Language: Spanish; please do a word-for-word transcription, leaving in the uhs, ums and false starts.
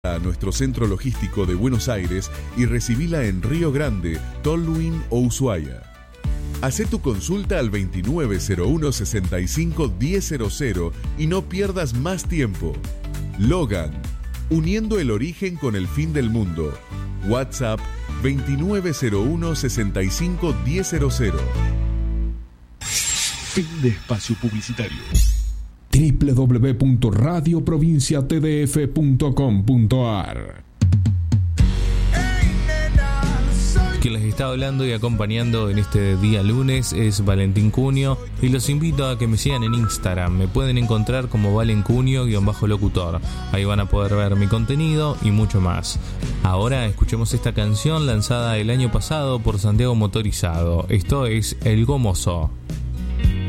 a nuestro centro logístico de Buenos Aires y recibila en Río Grande, Tolwyn o Ushuaia. Hacé tu consulta al veintinueve cero uno sesenta y cinco diez cero cero y no pierdas más tiempo. Logan, uniendo el origen con el fin del mundo. WhatsApp veintinueve cero uno sesenta y cinco diez cero cero. Fin de espacio publicitario. doble u doble u doble u punto radio provincia t d f punto com punto a r. Quien les está hablando y acompañando en este día lunes es Valentín Cunio y los invito a que me sigan en Instagram. Me pueden encontrar como valencunio-locutor. Ahí van a poder ver mi contenido y mucho más. Ahora escuchemos esta canción lanzada el año pasado por Santiago Motorizado. Esto es El Gomoso.